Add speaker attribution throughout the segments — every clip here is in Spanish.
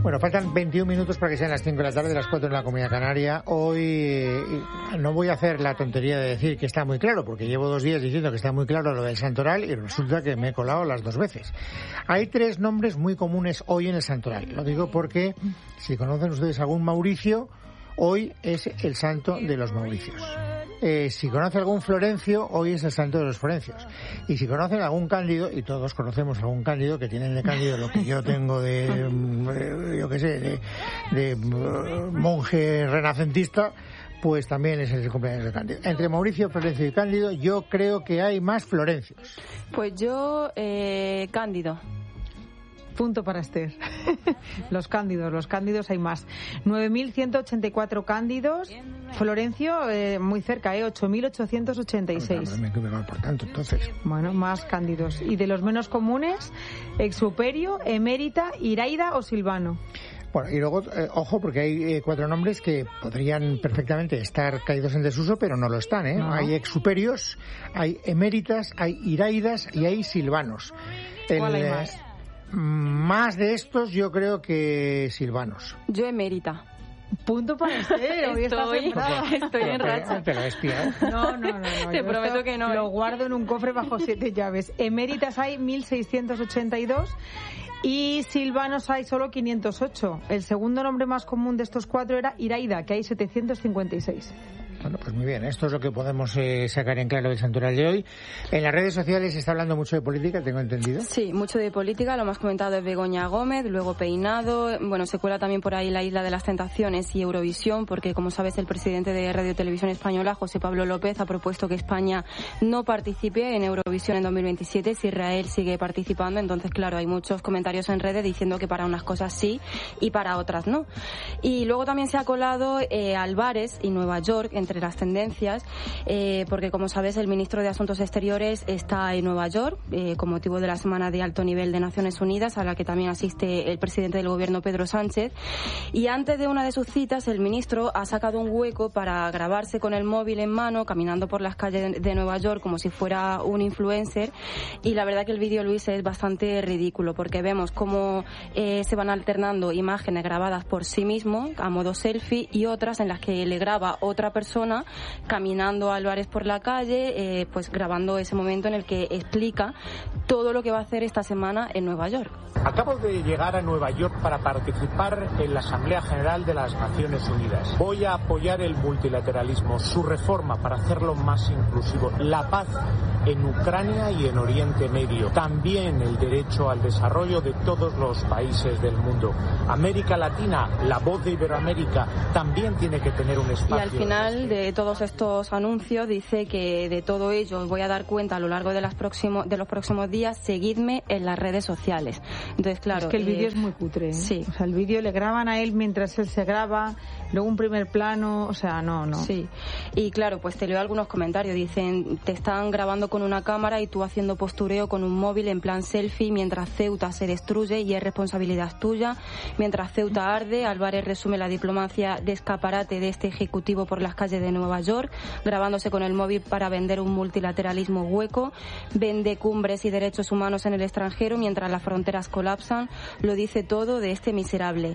Speaker 1: Bueno, faltan 21 minutos para que sean las 5 de la tarde, las 4 en la Comunidad Canaria. Hoy no voy a hacer la tontería de decir que está muy claro, porque llevo 2 días diciendo que está muy claro lo del santoral y resulta que me he colado las 2 veces. Hay 3 nombres muy comunes hoy en el santoral. Lo digo porque, si conocen ustedes algún Mauricio, hoy es el santo de los Mauricios. Si conoce algún Florencio, hoy es el santo de los Florencios. Y si conocen algún Cándido, y todos conocemos algún Cándido, que tienen de Cándido lo que yo tengo de monje renacentista, pues también es el cumpleaños de Cándido. Entre Mauricio, Florencio y Cándido, yo creo que hay más Florencios.
Speaker 2: Pues yo, Cándido.
Speaker 3: Punto para Esther. Los cándidos hay más. 9.184 cándidos. Florencio, muy cerca, 8.886.
Speaker 1: Me equivoco por tanto, entonces.
Speaker 3: Bueno, más cándidos. Y de los menos comunes, Exuperio, Emérita, Iraida o Silvano.
Speaker 1: Bueno, y luego, ojo, porque hay 4 nombres que podrían perfectamente estar caídos en desuso, pero no lo están, ¿eh? No. Hay exuperios, hay eméritas, hay iraidas y hay silvanos.
Speaker 3: ¿Cuál hay más?
Speaker 1: Más de estos yo creo que silvanos.
Speaker 2: Yo emérita.
Speaker 3: Punto para Esther.
Speaker 2: Estoy en racha.
Speaker 1: ¿Te lo he espiado?
Speaker 3: No.
Speaker 2: Te prometo que no.
Speaker 3: Lo guardo en un cofre bajo 7 llaves. Eméritas hay 1.682 y silvanos hay solo 508. El segundo nombre más común de estos 4 era Iraida, que hay 756.
Speaker 1: Bueno, pues muy bien, esto es lo que podemos sacar en claro del santoral de hoy. En las redes sociales se está hablando mucho de política, tengo entendido.
Speaker 2: Sí, mucho de política, lo más comentado es Begoña Gómez, luego Peinado, bueno, se cuela también por ahí la Isla de las Tentaciones y Eurovisión, porque como sabes el presidente de Radio Televisión Española, José Pablo López, ha propuesto que España no participe en Eurovisión en 2027 si Israel sigue participando, entonces claro, hay muchos comentarios en redes diciendo que para unas cosas sí y para otras no. Y luego también se ha colado Álvarez y Nueva York entre las tendencias, porque como sabes el ministro de Asuntos Exteriores está en Nueva York con motivo de la Semana de Alto Nivel de Naciones Unidas, a la que también asiste el presidente del gobierno Pedro Sánchez, y antes de una de sus citas el ministro ha sacado un hueco para grabarse con el móvil en mano caminando por las calles de Nueva York como si fuera un influencer, y la verdad que el vídeo, Luis, es bastante ridículo porque vemos cómo se van alternando imágenes grabadas por sí mismo a modo selfie y otras en las que le graba otra persona caminando a Álvarez por la calle, pues grabando ese momento en el que explica todo lo que va a hacer esta semana en Nueva York.
Speaker 4: Acabo de llegar a Nueva York para participar en la Asamblea General de las Naciones Unidas. Voy a apoyar el multilateralismo, su reforma para hacerlo más inclusivo, la paz en Ucrania y en Oriente Medio, también el derecho al desarrollo de todos los países del mundo. América Latina, la voz de Iberoamérica, también tiene que tener un espacio.
Speaker 2: Y al final de todos estos anuncios dice que de todo ello os voy a dar cuenta a lo largo de los próximos días, seguidme en las redes sociales. Entonces, claro,
Speaker 3: es que el vídeo es muy cutre, ¿eh?
Speaker 2: Sí.
Speaker 3: O sea, el vídeo le graban a él mientras él se graba, luego un primer plano, o sea, no.
Speaker 2: Sí. Y claro, pues te leo algunos comentarios. Dicen, te están grabando con una cámara y tú haciendo postureo con un móvil en plan selfie mientras Ceuta se destruye y es responsabilidad tuya. Mientras Ceuta arde, Álvarez resume la diplomacia de escaparate de este ejecutivo por las calles de Nueva York, grabándose con el móvil para vender un multilateralismo hueco, vende cumbres y derechos humanos en el extranjero mientras las fronteras colapsan. Lo dice todo de este miserable.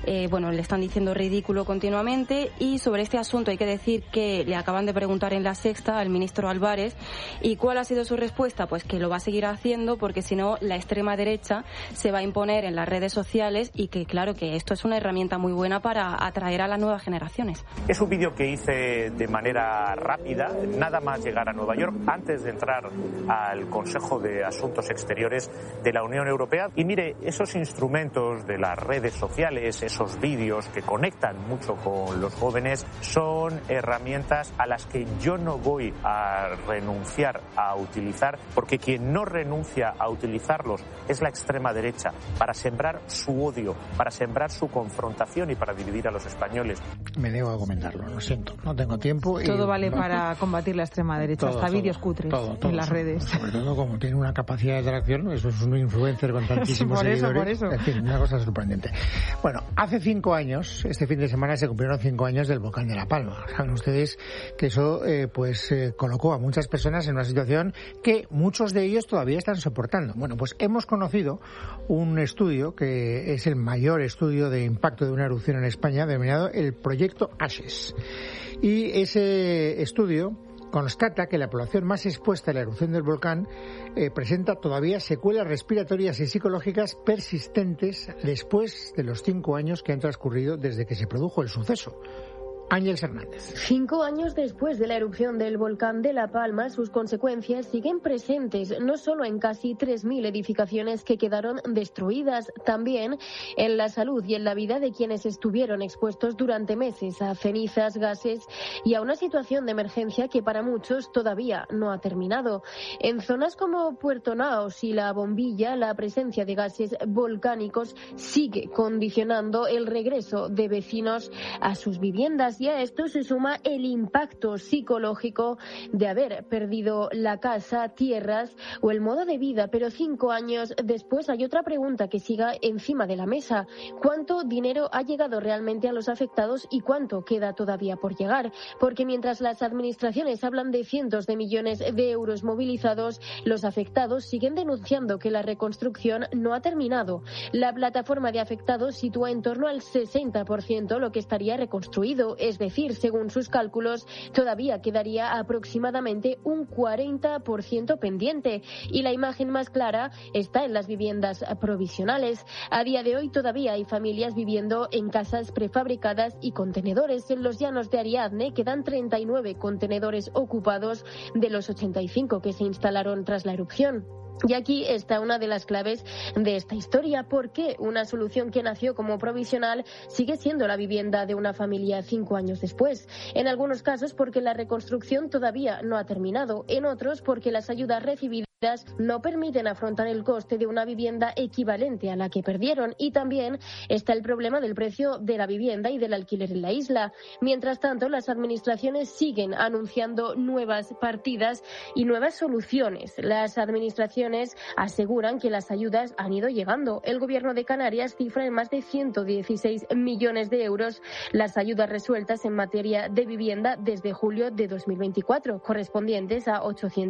Speaker 2: Le están diciendo ridículo continuamente. Y sobre este asunto hay que decir que le acaban de preguntar en La Sexta al ministro Álvarez, ¿y cuál ha sido su respuesta? Pues que lo va a seguir haciendo porque si no la extrema derecha se va a imponer en las redes sociales, y que claro que esto es una herramienta muy buena para atraer a las nuevas generaciones.
Speaker 4: Es un vídeo que hice de manera rápida, nada más llegar a Nueva York, antes de entrar al Consejo de Asuntos Exteriores de la Unión Europea. Y mire, esos instrumentos de las redes sociales, esos vídeos que conectan mucho con los jóvenes, son herramientas a las que yo no voy a renunciar a utilizar, porque quien no renuncia a utilizarlos es la extrema derecha, para sembrar su odio, para sembrar su confrontación y para dividir a los españoles.
Speaker 1: Me debo comentarlo, lo siento, no tengo tiempo.
Speaker 3: Todo vale para combatir la extrema derecha, hasta vídeos cutres en las redes.
Speaker 1: Sobre todo como tiene una capacidad de atracción, eso es un influencer con tantísimos seguidores.
Speaker 3: Por eso.
Speaker 1: En fin, una cosa sorprendente. Bueno, hace 5 años, este fin de semana se cumplieron 5 años del volcán de La Palma. Saben ustedes que eso colocó a muchas personas en una situación que muchos de ellos todavía están soportando. Bueno, pues hemos conocido un estudio que es el mayor estudio de impacto de una erupción en España, denominado el Proyecto ASHES. Y ese estudio constata que la población más expuesta a la erupción del volcán presenta todavía secuelas respiratorias y psicológicas persistentes después de los 5 años que han transcurrido desde que se produjo el suceso. Ángeles Hernández.
Speaker 5: 5 años después de la erupción del volcán de La Palma, sus consecuencias siguen presentes, no solo en casi 3.000 edificaciones que quedaron destruidas, también en la salud y en la vida de quienes estuvieron expuestos durante meses a cenizas, gases y a una situación de emergencia que para muchos todavía no ha terminado. En zonas como Puerto Naos y La Bombilla, la presencia de gases volcánicos sigue condicionando el regreso de vecinos a sus viviendas. Y a esto se suma el impacto psicológico de haber perdido la casa, tierras o el modo de vida. Pero 5 años después hay otra pregunta que siga encima de la mesa. ¿Cuánto dinero ha llegado realmente a los afectados y cuánto queda todavía por llegar? Porque mientras las administraciones hablan de cientos de millones de euros movilizados, los afectados siguen denunciando que la reconstrucción no ha terminado. La plataforma de afectados sitúa en torno al 60% lo que estaría reconstruido. Es decir, según sus cálculos, todavía quedaría aproximadamente un 40% pendiente. Y la imagen más clara está en las viviendas provisionales. A día de hoy todavía hay familias viviendo en casas prefabricadas y contenedores. En los llanos de Ariadne quedan 39 contenedores ocupados de los 85 que se instalaron tras la erupción. Y aquí está una de las claves de esta historia. ¿Por qué una solución que nació como provisional sigue siendo la vivienda de una familia 5 años después? En algunos casos porque la reconstrucción todavía no ha terminado, en otros porque las ayudas recibidas no permiten afrontar el coste de una vivienda equivalente a la que perdieron. Y también está el problema del precio de la vivienda y del alquiler en la isla. Mientras tanto, las administraciones siguen anunciando nuevas partidas y nuevas soluciones. Las administraciones aseguran que las ayudas han ido llegando. El Gobierno de Canarias cifra en más de 116 millones de euros las ayudas resueltas en materia de vivienda desde julio de 2024, correspondientes a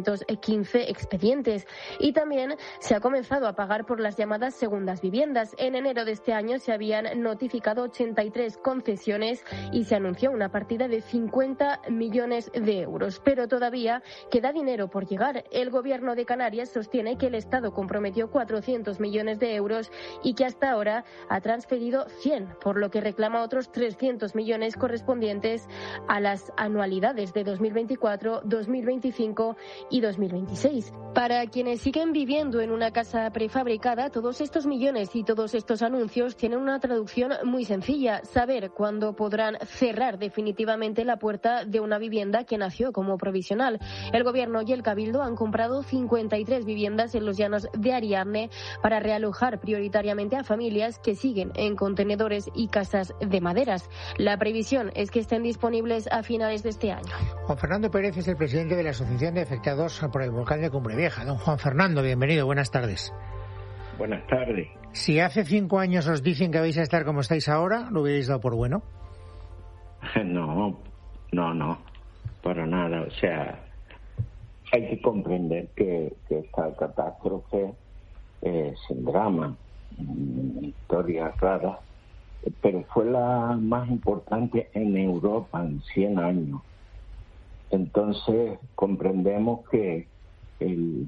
Speaker 5: 815 expedientes. Y también se ha comenzado a pagar por las llamadas segundas viviendas. En enero de este año se habían notificado 83 concesiones y se anunció una partida de 50 millones de euros. Pero todavía queda dinero por llegar. El Gobierno de Canarias sostiene que el Estado comprometió 400 millones de euros y que hasta ahora ha transferido 100, por lo que reclama otros 300 millones correspondientes a las anualidades de 2024, 2025 y 2026. Para quienes siguen viviendo en una casa prefabricada, todos estos millones y todos estos anuncios tienen una traducción muy sencilla: saber cuándo podrán cerrar definitivamente la puerta de una vivienda que nació como provisional. El Gobierno y el Cabildo han comprado 53 viviendas en los llanos de Ariadne para realojar prioritariamente a familias que siguen en contenedores y casas de maderas. La previsión es que estén disponibles a finales de este año.
Speaker 1: Juan Fernando Pérez es el presidente de la Asociación de Afectados por el Volcán de Cumbrevieja. Don Juan Fernando, bienvenido, buenas tardes.
Speaker 6: Buenas tardes.
Speaker 1: Si hace 5 años os dicen que vais a estar como estáis ahora, ¿lo hubierais dado por bueno?
Speaker 6: No, para nada. O sea, hay que comprender que esta catástrofe sin drama, historia rara, pero fue la más importante en Europa en 100 años. Entonces comprendemos que el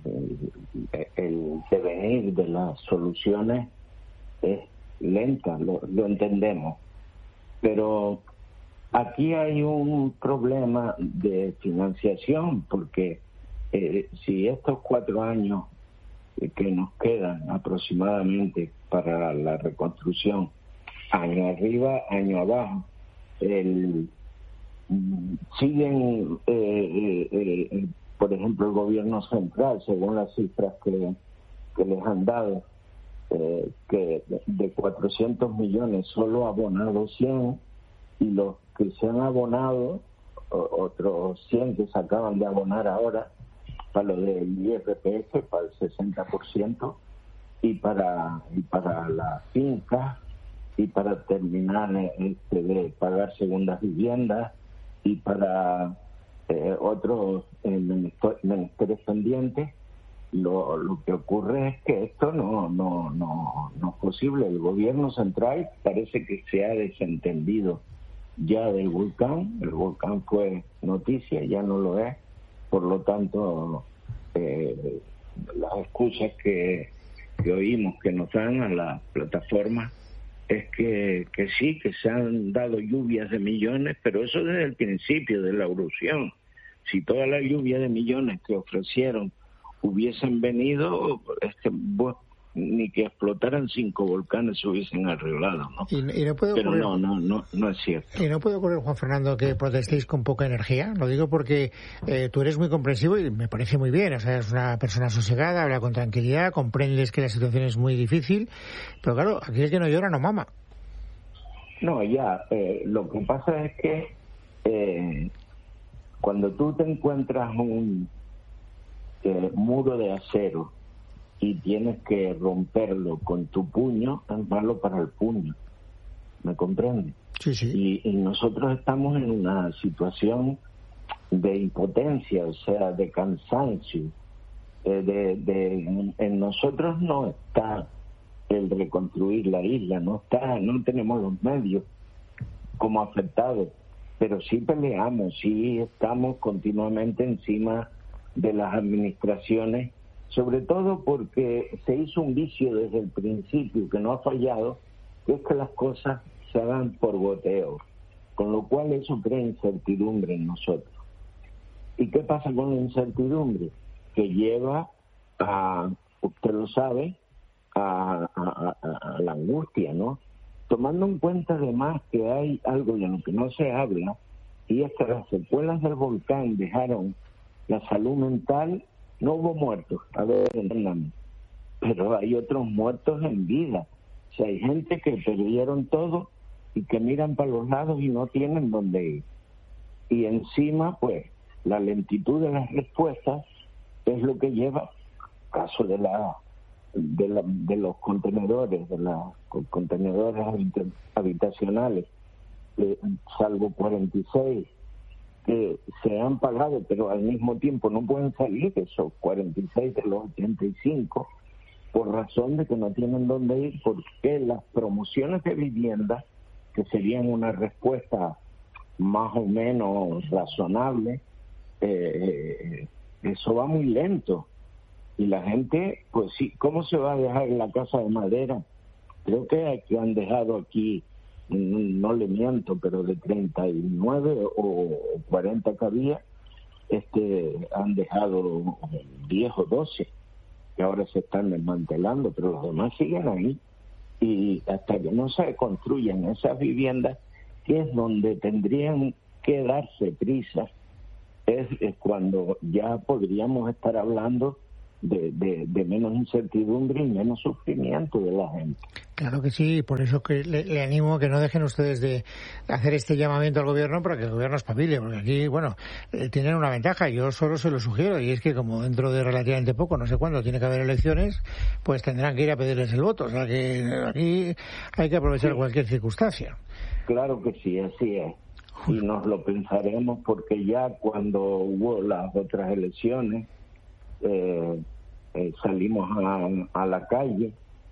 Speaker 6: devenir de las soluciones es lenta, lo entendemos, pero aquí hay un problema de financiación, porque si estos 4 años que nos quedan aproximadamente para la reconstrucción, año arriba, año abajo, siguen por ejemplo, el gobierno central, según las cifras que les han dado, que de 400 millones solo ha abonado 100, y los que se han abonado otros 100 que se acaban de abonar ahora para lo del IRPF, para el 60%, y para las fincas, y para terminar de pagar segundas viviendas, y para otros menesteres pendientes. Lo que ocurre es que esto no es posible. El gobierno central parece que se ha desentendido ya del volcán. El volcán fue noticia, ya no lo es. Por lo tanto, las excusas que oímos que nos dan a la plataforma es que sí, que se han dado lluvias de millones, pero eso desde el principio de la erupción. Si toda la lluvia de millones que ofrecieron hubiesen venido, ni que explotaran 5 volcanes se hubiesen arreglado, ¿no?
Speaker 1: Y no puede ocurrir,
Speaker 6: pero no es cierto.
Speaker 1: Y no puede ocurrir, Juan Fernando, que protestéis con poca energía. Lo digo porque tú eres muy comprensivo y me parece muy bien. O sea, eres una persona sosegada, habla con tranquilidad, comprendes que la situación es muy difícil, pero claro, aquí el que no llora no mama.
Speaker 6: No, lo que pasa es que cuando tú te encuentras un muro de acero y tienes que romperlo con tu puño, es malo para el puño. ¿Me comprendes?
Speaker 1: Sí.
Speaker 6: Y nosotros estamos en una situación de impotencia, o sea, de cansancio. En nosotros no está el reconstruir la isla, no tenemos los medios como afectados, pero sí peleamos, sí estamos continuamente encima de las administraciones, sobre todo porque se hizo un vicio desde el principio que no ha fallado, que es que las cosas se hagan por goteo, con lo cual eso crea incertidumbre en nosotros. ¿Y qué pasa con la incertidumbre? Que lleva usted lo sabe, a la angustia, ¿no? Tomando en cuenta además que hay algo de lo que no se habla, y es que las secuelas del volcán dejaron la salud mental. No hubo muertos, pero hay otros muertos en vida. O sea, hay gente que perdieron todo y que miran para los lados y no tienen dónde ir. Y encima, pues, la lentitud de las respuestas es lo que lleva, caso de los contenedores, contenedores habitacionales, salvo 46 que se han pagado, pero al mismo tiempo no pueden salir esos 46 de los 85 por razón de que no tienen dónde ir, porque las promociones de vivienda, que serían una respuesta más o menos razonable, eso va muy lento. Y la gente, pues sí, ¿cómo se va a dejar la casa de madera? Creo que han dejado aquí, no le miento, pero de 39 o 40 que había, han dejado 10 o 12, que ahora se están desmantelando, pero los demás siguen ahí. Y hasta que no se construyan esas viviendas, que es donde tendrían que darse prisa, es cuando ya podríamos estar hablando de menos incertidumbre y menos sufrimiento de la gente.
Speaker 1: Claro que sí, por eso que le animo a que no dejen ustedes de hacer este llamamiento al gobierno para que el gobierno espabile, porque aquí, bueno, tienen una ventaja, yo solo se lo sugiero, y es que como dentro de relativamente poco, no sé cuándo, tiene que haber elecciones, pues tendrán que ir a pedirles el voto, o sea que aquí hay que aprovechar cualquier circunstancia.
Speaker 6: Claro que sí, así es, y nos lo pensaremos, porque ya cuando hubo las otras elecciones, salimos a la calle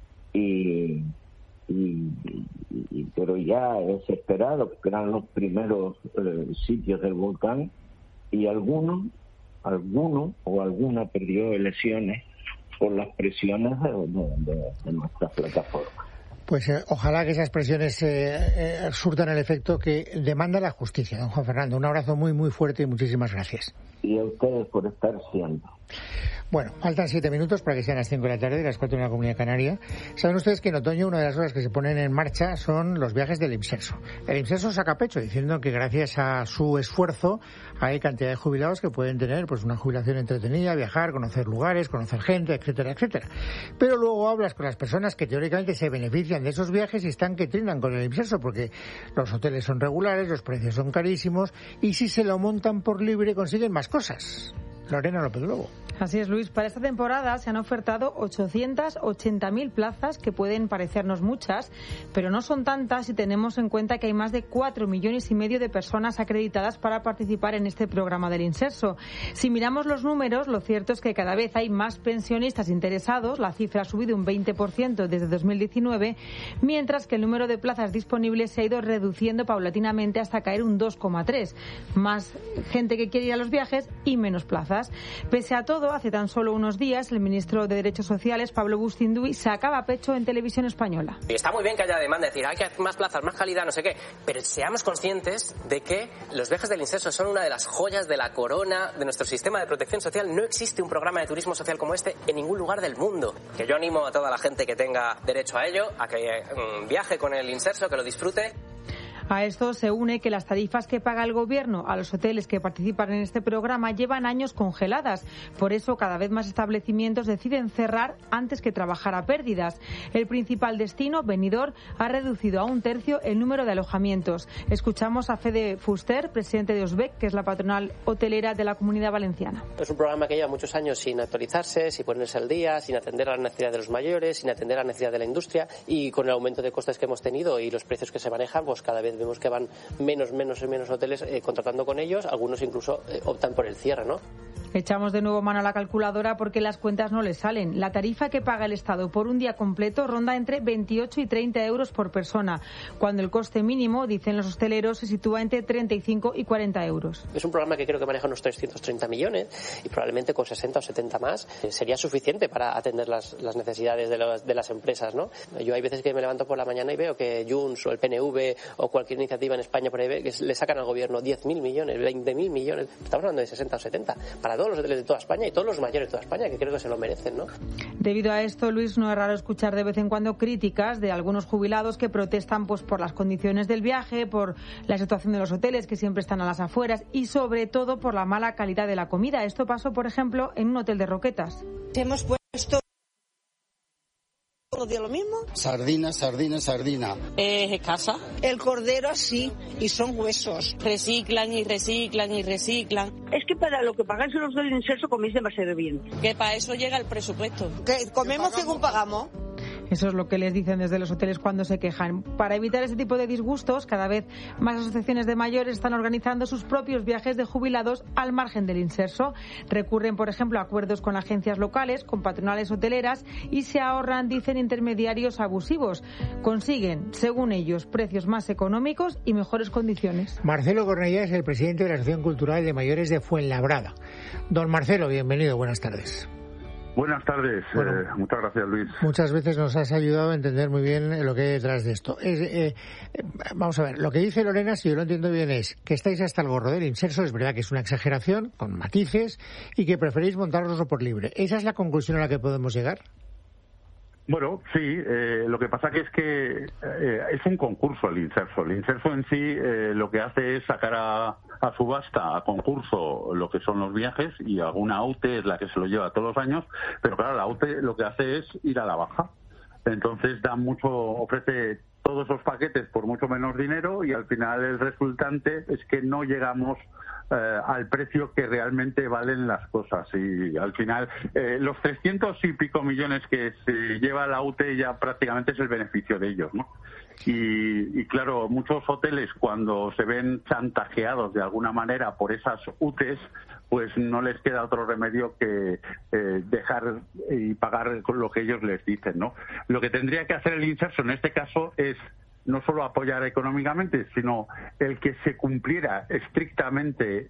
Speaker 6: pero ya desesperados, que eran los primeros sitios del volcán, y alguno o alguna perdió elecciones por las presiones de nuestras plataformas.
Speaker 1: Pues ojalá que esas presiones surtan el efecto que demanda la justicia. Don Juan Fernando, un abrazo muy muy fuerte y muchísimas gracias.
Speaker 6: y a ustedes por estar siempre.
Speaker 1: Bueno, faltan 7 minutos para que sean las 5 de la tarde, las 4 en la Comunidad Canaria. Saben ustedes que en otoño una de las cosas que se ponen en marcha son los viajes del IMSERSO. El IMSERSO saca pecho diciendo que gracias a su esfuerzo hay cantidad de jubilados que pueden tener pues una jubilación entretenida, viajar, conocer lugares, conocer gente, etcétera, etcétera. Pero luego hablas con las personas que teóricamente se benefician de esos viajes y están que trinan con el IMSERSO porque los hoteles son regulares, los precios son carísimos y si se lo montan por libre consiguen más cosas. Lorena López Lobo.
Speaker 3: Así es, Luis. Para esta temporada se han ofertado 880.000 plazas, que pueden parecernos muchas, pero no son tantas si tenemos en cuenta que hay más de 4,5 millones de personas acreditadas para participar en este programa del IMSERSO. Si miramos los números, lo cierto es que cada vez hay más pensionistas interesados. La cifra ha subido un 20% desde 2019, mientras que el número de plazas disponibles se ha ido reduciendo paulatinamente hasta caer un 2,3. Más gente que quiere ir a los viajes y menos plazas. Pese a todo, hace tan solo unos días, el ministro de Derechos Sociales, Pablo Bustinduy, sacaba pecho en Televisión Española.
Speaker 7: Y está muy bien que haya demanda, decir, hay que hacer más plazas, más calidad, no sé qué, pero seamos conscientes de que los viajes del IMSERSO son una de las joyas de la corona de nuestro sistema de protección social. No existe un programa de turismo social como este en ningún lugar del mundo. Que yo animo a toda la gente que tenga derecho a ello, a que viaje con el IMSERSO, que lo disfrute.
Speaker 3: A esto se une que las tarifas que paga el gobierno a los hoteles que participan en este programa llevan años congeladas. Por eso, cada vez más establecimientos deciden cerrar antes que trabajar a pérdidas. El principal destino, Benidorm, ha reducido a 1/3 el número de alojamientos. Escuchamos a Fede Fuster, presidente de OSBEC, que es la patronal hotelera de la Comunidad Valenciana.
Speaker 7: Es un programa que lleva muchos años sin actualizarse, sin ponerse al día, sin atender a las necesidades de los mayores, sin atender a la necesidad de la industria, y con el aumento de costes que hemos tenido y los precios que se manejan, pues cada vez vemos que van menos hoteles contratando con ellos. Algunos incluso optan por el cierre, ¿no?
Speaker 3: Echamos de nuevo mano a la calculadora porque las cuentas no les salen. La tarifa que paga el Estado por un día completo ronda entre 28 y 30 euros por persona, cuando el coste mínimo, dicen los hosteleros, se sitúa entre 35 y 40 euros.
Speaker 7: Es un programa que creo que maneja unos 330 millones y probablemente con 60 o 70 más sería suficiente para atender las necesidades de las empresas, ¿no? Yo hay veces que me levanto por la mañana y veo que Junts o el PNV o cualquier iniciativa en España por ahí que le sacan al gobierno 10.000 millones, 20.000 millones. Estamos hablando de 60 o 70 para todos los hoteles de toda España y todos los mayores de toda España, que creo que se lo merecen, ¿no?
Speaker 3: Debido a esto, Luis, no es raro escuchar de vez en cuando críticas de algunos jubilados que protestan pues por las condiciones del viaje, por la situación de los hoteles que siempre están a las afueras y sobre todo por la mala calidad de la comida. Esto pasó, por ejemplo, en un hotel de Roquetas.
Speaker 8: Hemos puesto todo de lo mismo.
Speaker 9: Sardina.
Speaker 8: Es escasa. El cordero así, y son huesos. Reciclan. Es que para lo que pagáis los del IMSERSO coméis demasiado bien. Que para eso llega el presupuesto. Que comemos según pagamos.
Speaker 3: Eso es lo que les dicen desde los hoteles cuando se quejan. Para evitar ese tipo de disgustos, cada vez más asociaciones de mayores están organizando sus propios viajes de jubilados al margen del IMSERSO. Recurren, por ejemplo, a acuerdos con agencias locales, con patronales hoteleras y se ahorran, dicen, intermediarios abusivos. Consiguen, según ellos, precios más económicos y mejores condiciones.
Speaker 1: Marcelo Cornellá es el presidente de la Asociación Cultural de Mayores de Fuenlabrada. Don Marcelo, bienvenido, buenas tardes.
Speaker 10: Buenas tardes, bueno, muchas gracias, Luis.
Speaker 1: Muchas veces nos has ayudado a entender muy bien lo que hay detrás de esto. Vamos a ver, lo que dice Lorena, si yo lo entiendo bien, es que estáis hasta el gorro del IMSERSO, es verdad que es una exageración, con matices, y que preferís montaroslo por libre. ¿Esa es la conclusión a la que podemos llegar?
Speaker 10: Bueno, sí, lo que pasa que es es un concurso el IMSERSO. El IMSERSO en sí lo que hace es sacar a subasta, a concurso, lo que son los viajes, y alguna AUTE es la que se lo lleva todos los años, pero claro, la AUTE lo que hace es ir a la baja. Entonces ofrece todos esos paquetes por mucho menos dinero y al final el resultante es que no llegamos al precio que realmente valen las cosas, y al final los 300 y pico millones que se lleva la UTE ya prácticamente es el beneficio de ellos, ¿no? Y claro, muchos hoteles cuando se ven chantajeados de alguna manera por esas UTEs, pues no les queda otro remedio que dejar y pagar con lo que ellos les dicen, ¿no? Lo que tendría que hacer el IMSERSO en este caso es no solo apoyar económicamente, sino el que se cumpliera estrictamente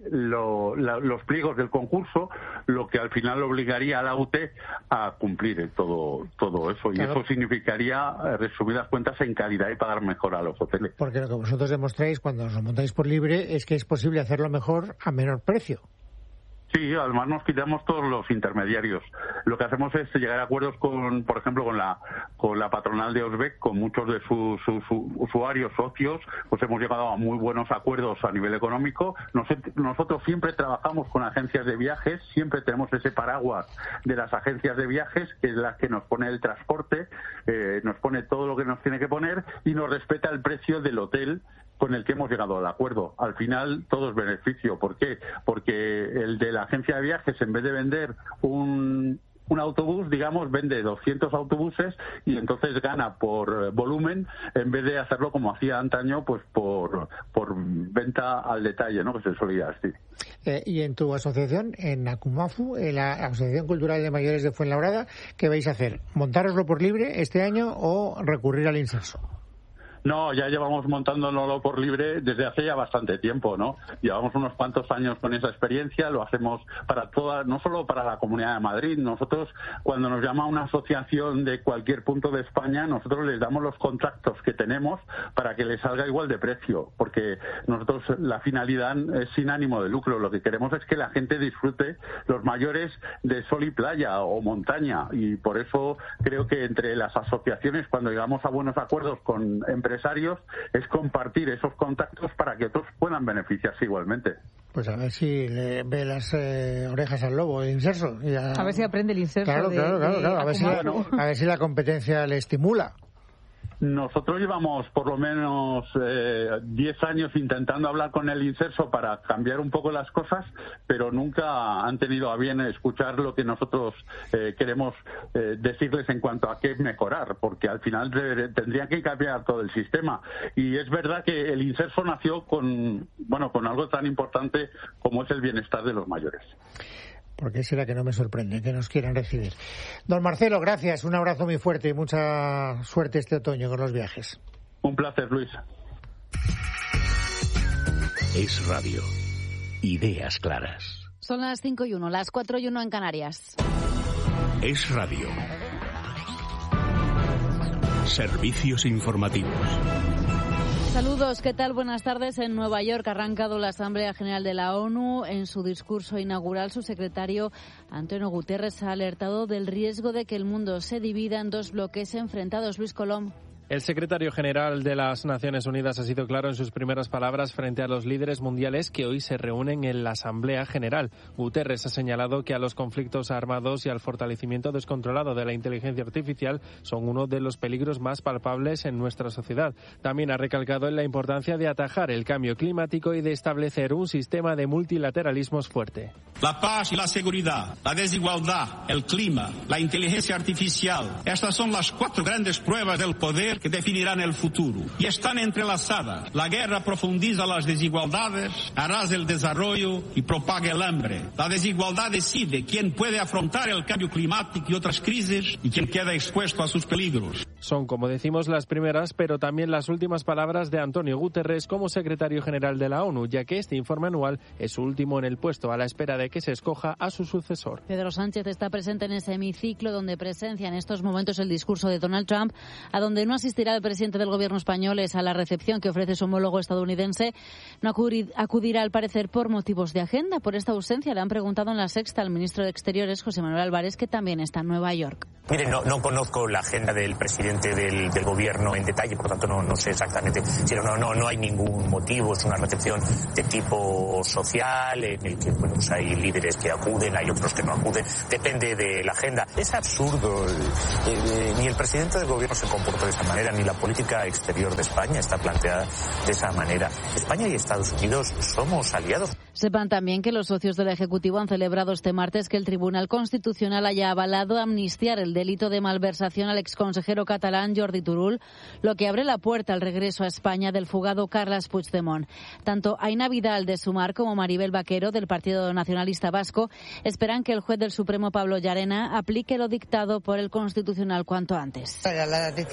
Speaker 10: los pliegos del concurso, lo que al final obligaría a la UTE a cumplir todo eso. Y claro, eso significaría resumidas cuentas en calidad y pagar mejor a los hoteles.
Speaker 1: Porque lo que vosotros demostráis cuando os lo montáis por libre es que es posible hacerlo mejor a menor precio.
Speaker 10: Sí, además nos quitamos todos los intermediarios. Lo que hacemos es llegar a acuerdos con, por ejemplo, con la patronal de Osbec, con muchos de sus usuarios, socios, pues hemos llegado a muy buenos acuerdos a nivel económico. Nosotros siempre trabajamos con agencias de viajes, siempre tenemos ese paraguas de las agencias de viajes, que es la que nos pone el transporte, nos pone todo lo que nos tiene que poner y nos respeta el precio del hotel con el que hemos llegado al acuerdo. Al final todo es beneficio. ¿Por qué? Porque el de la agencia de viajes, en vez de vender un autobús, digamos, vende 200 autobuses y entonces gana por volumen, en vez de hacerlo como hacía antaño, pues por venta al detalle, ¿no? Que se solía decir.
Speaker 1: Y en tu asociación, en Acumafu, en la Asociación Cultural de Mayores de Fuenlabrada, ¿qué vais a hacer? ¿Montároslo por libre este año o recurrir al inserso?
Speaker 10: No, ya llevamos montándonoslo por libre desde hace ya bastante tiempo, ¿no? Llevamos unos cuantos años con esa experiencia, lo hacemos para toda, no solo para la Comunidad de Madrid. Nosotros, cuando nos llama una asociación de cualquier punto de España, nosotros les damos los contactos que tenemos para que les salga igual de precio, porque nosotros la finalidad es sin ánimo de lucro. Lo que queremos es que la gente disfrute, los mayores, de sol y playa o montaña, y por eso creo que entre las asociaciones, cuando llegamos a buenos acuerdos con empresarios, es compartir esos contactos para que otros puedan beneficiarse igualmente.
Speaker 1: Pues a ver si le ve las orejas al lobo el inserso.
Speaker 3: A ver si aprende el inserso.
Speaker 1: Claro. A ver si la competencia le estimula.
Speaker 10: Nosotros llevamos por lo menos 10 años intentando hablar con el inserso para cambiar un poco las cosas, pero nunca han tenido a bien escuchar lo que nosotros queremos decirles en cuanto a qué mejorar, porque al final tendría que cambiar todo el sistema. Y es verdad que el inserso nació con algo tan importante como es el bienestar de los mayores.
Speaker 1: Porque será que no me sorprende que nos quieran recibir. Don Marcelo, gracias, un abrazo muy fuerte y mucha suerte este otoño con los viajes.
Speaker 10: Un placer, Luis.
Speaker 9: Es Radio. Ideas claras.
Speaker 11: Son las 5:01, las 4:01 en Canarias.
Speaker 9: Es Radio. Servicios informativos.
Speaker 11: Saludos, ¿qué tal? Buenas tardes. En Nueva York ha arrancado la Asamblea General de la ONU. En su discurso inaugural, su secretario Antonio Guterres ha alertado del riesgo de que el mundo se divida en dos bloques enfrentados. Luis Colom.
Speaker 12: El secretario general de las Naciones Unidas ha sido claro en sus primeras palabras frente a los líderes mundiales que hoy se reúnen en la Asamblea General. Guterres ha señalado que a los conflictos armados y al fortalecimiento descontrolado de la inteligencia artificial son uno de los peligros más palpables en nuestra sociedad. También ha recalcado en la importancia de atajar el cambio climático y de establecer un sistema de multilateralismos fuerte.
Speaker 13: La paz y la seguridad, la desigualdad, el clima, la inteligencia artificial. Estas son las 4 grandes pruebas del poder que definirán el futuro. Y están entrelazadas. La guerra profundiza las desigualdades, arrasa el desarrollo y propaga el hambre. La desigualdad decide quién puede afrontar el cambio climático y otras crisis y quién queda expuesto a sus peligros.
Speaker 12: Son, como decimos, las primeras, pero también las últimas palabras de Antonio Guterres como secretario general de la ONU, ya que este informe anual es su último en el puesto, a la espera de que se escoja a su sucesor.
Speaker 11: Pedro Sánchez está presente en ese hemiciclo donde presencia en estos momentos el discurso de Donald Trump, a donde no asistirá el presidente del gobierno español, es a la recepción que ofrece su homólogo estadounidense. No acudirá al parecer por motivos de agenda. Por esta ausencia le han preguntado en La Sexta al ministro de Exteriores, José Manuel Álvarez, que también está en Nueva York.
Speaker 4: Mire, no conozco la agenda del presidente del gobierno en detalle, por lo tanto no sé exactamente. No hay ningún motivo, es una recepción de tipo social, en el que pues hay líderes que acuden, hay otros que no acuden, depende de la agenda. Es absurdo, ni el presidente del gobierno se comporta de esa manera, ni la política exterior de España está planteada de esa manera. España y Estados Unidos somos aliados.
Speaker 11: Sepan también que los socios del Ejecutivo han celebrado este martes que el Tribunal Constitucional haya avalado amnistiar el delito de malversación al exconsejero catalán Jordi Turull, lo que abre la puerta al regreso a España del fugado Carles Puigdemont. Tanto Aina Vidal de Sumar como Maribel Vaquero del Partido Nacionalista Vasco esperan que el juez del Supremo Pablo Llarena aplique lo dictado por el Constitucional cuanto antes.
Speaker 14: La decisión es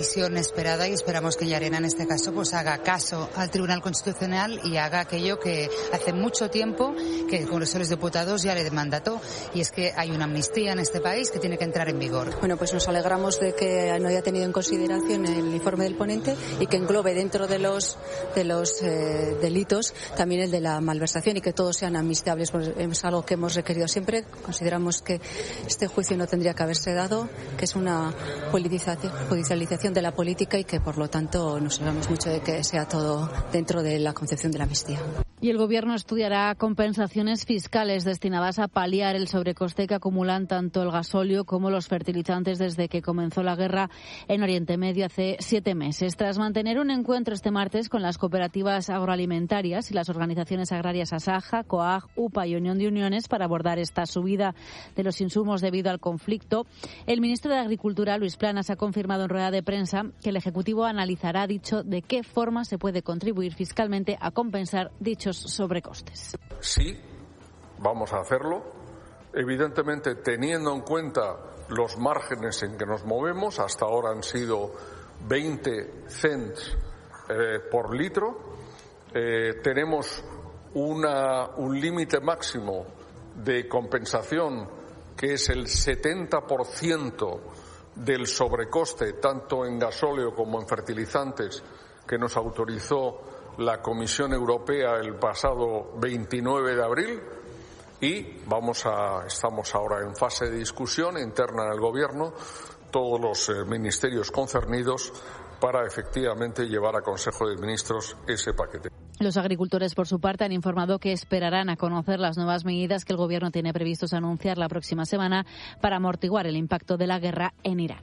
Speaker 14: esperada y esperamos que Llarena en este caso pues haga caso al Tribunal Constitucional y haga aquello que hace mucho tiempo que el Congreso de los Diputados ya le mandató, y es que hay una amnistía en este país que tiene que entrar en vigor.
Speaker 15: Bueno, pues nos alegramos de que no haya tenido en consideración el informe del ponente y que englobe dentro de los delitos también el de la malversación y que todos sean amnistiables. Pues es algo que hemos requerido siempre. Consideramos que este juicio no tendría que haberse dado, que es una judicialización de la política y que por lo tanto nos alegramos mucho de que sea todo dentro de la concepción de la amnistía.
Speaker 11: Y el Gobierno estudiará compensaciones fiscales destinadas a paliar el sobrecoste que acumulan tanto el gasóleo como los fertilizantes desde que comenzó la guerra en Oriente Medio hace 7 meses. Tras mantener un encuentro este martes con las cooperativas agroalimentarias y las organizaciones agrarias Asaja, COAG, UPA y Unión de Uniones para abordar esta subida de los insumos debido al conflicto, el ministro de Agricultura, Luis Planas, ha confirmado en rueda de prensa que el Ejecutivo analizará, dicho, de qué forma se puede contribuir fiscalmente a compensar dichos sobrecostes.
Speaker 16: Sí, vamos a hacerlo, evidentemente teniendo en cuenta los márgenes en que nos movemos. Hasta ahora han sido 20 cents por litro. Tenemos un límite máximo de compensación que es el 70% del sobrecoste, tanto en gasóleo como en fertilizantes, que nos autorizó la Comisión Europea el pasado 29 de abril, y estamos ahora en fase de discusión interna en el Gobierno, todos los ministerios concernidos, para efectivamente llevar a Consejo de Ministros ese paquete.
Speaker 11: Los agricultores, por su parte, han informado que esperarán a conocer las nuevas medidas que el Gobierno tiene previstos anunciar la próxima semana para amortiguar el impacto de la guerra en Irán.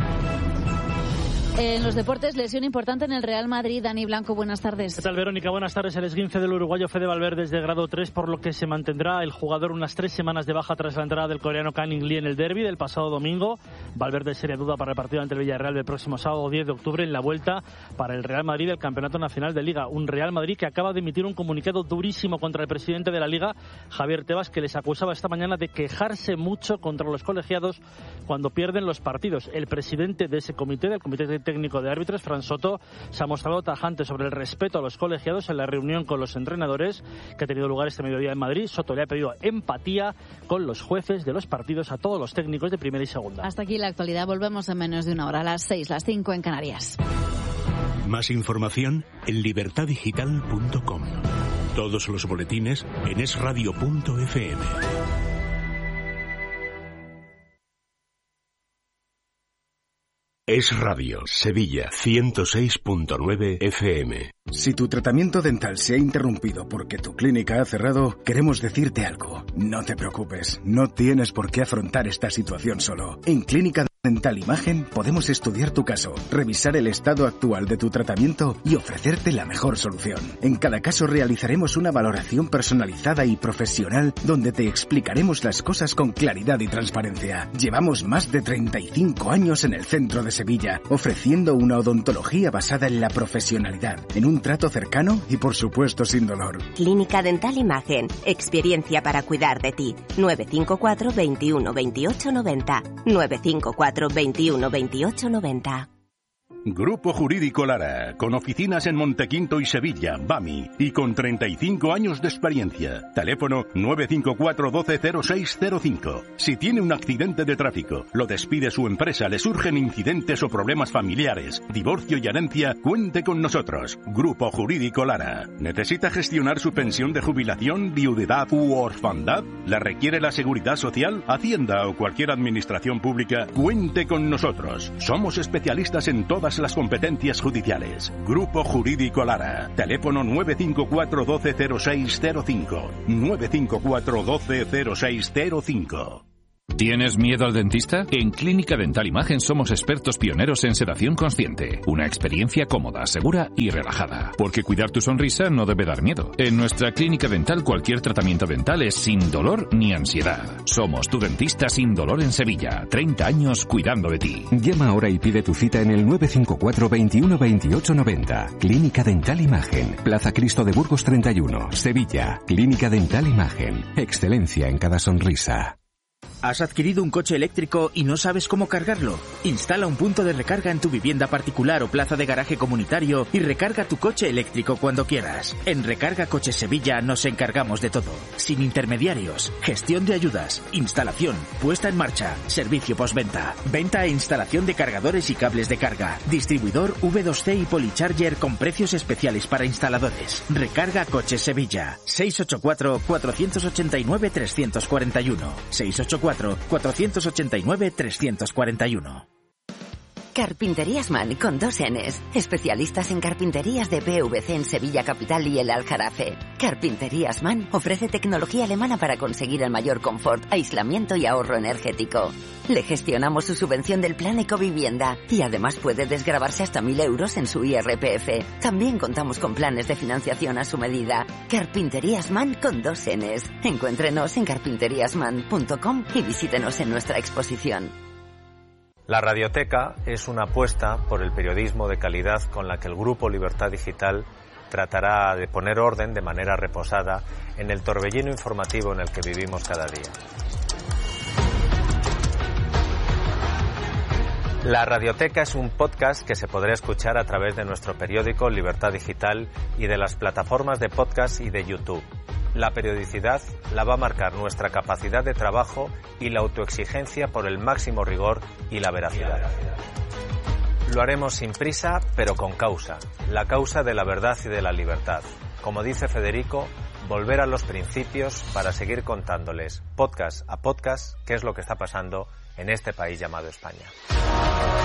Speaker 11: En los deportes, lesión importante en el Real Madrid. Dani Blanco, buenas tardes.
Speaker 17: ¿Qué tal, Verónica? Buenas tardes. El esguince del uruguayo Fede Valverde es de grado 3, por lo que se mantendrá el jugador unas 3 semanas de baja tras la entrada del coreano Kang In Lee en el derbi del pasado domingo. Valverde sería duda para el partido ante el Villarreal del próximo sábado 10 de octubre en la vuelta para el Real Madrid del Campeonato Nacional de Liga. Un Real Madrid que acaba de emitir un comunicado durísimo contra el presidente de la Liga, Javier Tebas, que les acusaba esta mañana de quejarse mucho contra los colegiados cuando pierden los partidos. El presidente de ese comité, del Comité Técnico de Árbitros, Fran Soto, se ha mostrado tajante sobre el respeto a los colegiados en la reunión con los entrenadores que ha tenido lugar este mediodía en Madrid. Soto le ha pedido empatía con los jueces de los partidos a todos los técnicos de primera y segunda.
Speaker 11: Hasta aquí la actualidad. Volvemos en menos de una hora, a las 6, las 5 en Canarias.
Speaker 9: Más información en libertadigital.com. Todos los boletines en esradio.fm. Es Radio, Sevilla, 106.9 FM.
Speaker 18: Si tu tratamiento dental se ha interrumpido porque tu clínica ha cerrado, queremos decirte algo. No te preocupes, no tienes por qué afrontar esta situación solo. En Clínica Dental Imagen podemos estudiar tu caso, revisar el estado actual de tu tratamiento y ofrecerte la mejor solución. En cada caso realizaremos una valoración personalizada y profesional donde te explicaremos las cosas con claridad y transparencia. Llevamos más de 35 años en el centro de Sevilla, ofreciendo una odontología basada en la profesionalidad, en un trato cercano y por supuesto sin dolor.
Speaker 19: Clínica Dental Imagen, experiencia para cuidar de ti. 954 21 28 90. 954 21 28 90.
Speaker 9: Grupo Jurídico Lara, con oficinas en Montequinto y Sevilla, BAMI, y con 35 años de experiencia. Teléfono 954 120605. Si tiene un accidente de tráfico, lo despide su empresa, le surgen incidentes o problemas familiares, divorcio y herencia, cuente con nosotros. Grupo Jurídico Lara. ¿Necesita gestionar su pensión de jubilación, viudedad u orfandad? ¿La requiere la Seguridad Social, Hacienda o cualquier administración pública? Cuente con nosotros. Somos especialistas en todas las competencias judiciales. Grupo Jurídico Lara. Teléfono 954 120605. 954 120605.
Speaker 20: ¿Tienes miedo al dentista? En Clínica Dental Imagen somos expertos pioneros en sedación consciente. Una experiencia cómoda, segura y relajada. Porque cuidar tu sonrisa no debe dar miedo. En nuestra clínica dental cualquier tratamiento dental es sin dolor ni ansiedad. Somos tu dentista sin dolor en Sevilla. 30 años cuidando de ti.
Speaker 21: Llama ahora y pide tu cita en el 954 21 28 90. Clínica Dental Imagen. Plaza Cristo de Burgos 31, Sevilla. Clínica Dental Imagen. Excelencia en cada sonrisa.
Speaker 2: ¿Has adquirido un coche eléctrico y no sabes cómo cargarlo? Instala un punto de recarga en tu vivienda particular o plaza de garaje comunitario y recarga tu coche eléctrico cuando quieras. En Recarga Coches Sevilla nos encargamos de todo. Sin intermediarios, gestión de ayudas, instalación, puesta en marcha, servicio postventa, venta e instalación de cargadores y cables de carga, distribuidor V2C y Policharger con precios especiales para instaladores. Recarga Coches Sevilla. 684-489-341. 684-489-341.
Speaker 22: Carpinterías Man con 2 Ns. Especialistas en carpinterías de PVC en Sevilla Capital y el Aljarafe. Carpinterías Man ofrece tecnología alemana para conseguir el mayor confort, aislamiento y ahorro energético. Le gestionamos su subvención del Plan Ecovivienda y además puede desgravarse hasta 1.000 euros en su IRPF. También contamos con planes de financiación a su medida. Carpinterías Man con 2 Ns. Encuéntrenos en carpinteriasman.com y visítenos en nuestra exposición.
Speaker 23: La Radioteca es una apuesta por el periodismo de calidad con la que el Grupo Libertad Digital tratará de poner orden de manera reposada en el torbellino informativo en el que vivimos cada día. La Radioteca es un podcast que se podrá escuchar a través de nuestro periódico Libertad Digital y de las plataformas de podcast y de YouTube. La periodicidad la va a marcar nuestra capacidad de trabajo y la autoexigencia por el máximo rigor y la veracidad. Lo haremos sin prisa, pero con causa. La causa de la verdad y de la libertad. Como dice Federico, volver a los principios para seguir contándoles, podcast a podcast, qué es lo que está pasando en este país llamado España.